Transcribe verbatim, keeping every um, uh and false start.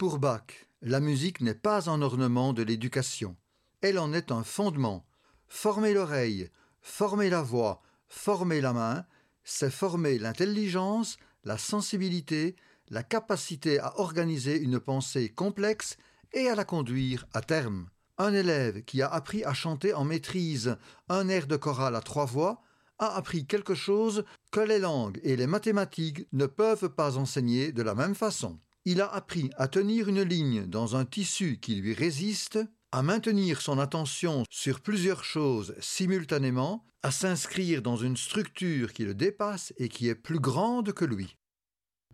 Pour Bach, la musique n'est pas un ornement de l'éducation. Elle en est un fondement. Former l'oreille, former la voix, former la main, c'est former l'intelligence, la sensibilité, la capacité à organiser une pensée complexe et à la conduire à terme. Un élève qui a appris à chanter en maîtrise un air de chorale à trois voix a appris quelque chose que les langues et les mathématiques ne peuvent pas enseigner de la même façon. Il a appris à tenir une ligne dans un tissu qui lui résiste, à maintenir son attention sur plusieurs choses simultanément, à s'inscrire dans une structure qui le dépasse et qui est plus grande que lui.